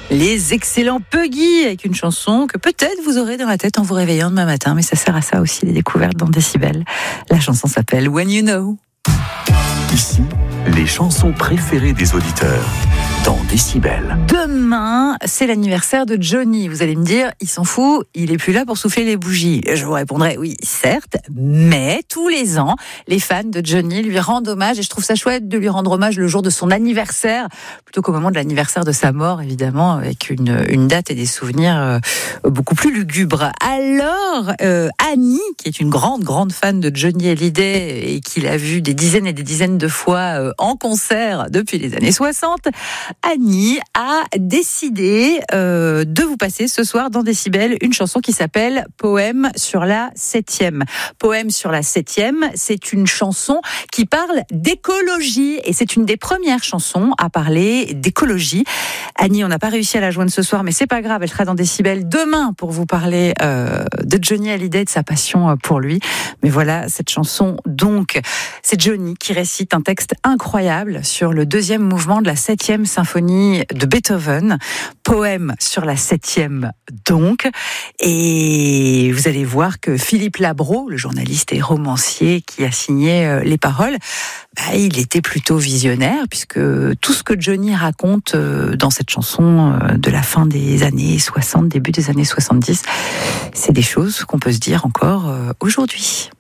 Les excellents Puggy avec une chanson que peut-être vous aurez dans la tête en vous réveillant demain matin, mais ça sert à ça aussi, les découvertes dans Décibel. La chanson s'appelle When You Know. Ici, les chansons préférées des auditeurs dans Décibel. Demain, c'est l'anniversaire de Johnny. Vous allez me dire, il s'en fout, il est plus là pour souffler les bougies. Je vous répondrai, oui, certes, mais tous les ans, les fans de Johnny lui rendent hommage et je trouve ça chouette de lui rendre hommage le jour de son anniversaire, plutôt qu'au moment de l'anniversaire de sa mort, évidemment, avec une date et des souvenirs beaucoup plus lugubres. Alors, Annie, qui est une grande fan de Johnny Hallyday et qui l'a vu des dizaines et des dizaines de fois en concert depuis les années 60, Annie a décidé de vous passer ce soir dans Décibel une chanson qui s'appelle Poème sur la 7e. Poème sur la 7e, c'est une chanson qui parle d'écologie et c'est une des premières chansons à parler d'écologie. Annie, on n'a pas réussi à la joindre ce soir, mais c'est pas grave, elle sera dans Décibel demain pour vous parler de Johnny Hallyday et de sa passion pour lui. Mais voilà, cette chanson, donc, c'est Johnny qui récite un texte incroyable sur le deuxième mouvement de la 7e symphonie de Beethoven, Poème sur la 7e donc, et vous allez voir que Philippe Labro, le journaliste et romancier qui a signé les paroles, il était plutôt visionnaire puisque tout ce que Johnny raconte dans cette chanson de la fin des années 60, début des années 70, c'est des choses qu'on peut se dire encore aujourd'hui.